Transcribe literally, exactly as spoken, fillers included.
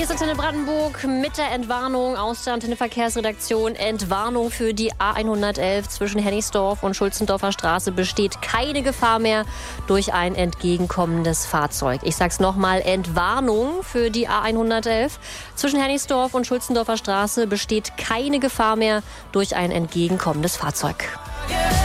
Hier ist Antenne Brandenburg mit der Entwarnung aus der Antenne Verkehrsredaktion. Entwarnung für die A hundertelf zwischen Hennigsdorf und Schulzendorfer Straße. Besteht keine Gefahr mehr durch ein entgegenkommendes Fahrzeug. Ich sag's nochmal, Entwarnung für die A hundertelf zwischen Hennigsdorf und Schulzendorfer Straße. Besteht keine Gefahr mehr durch ein entgegenkommendes Fahrzeug.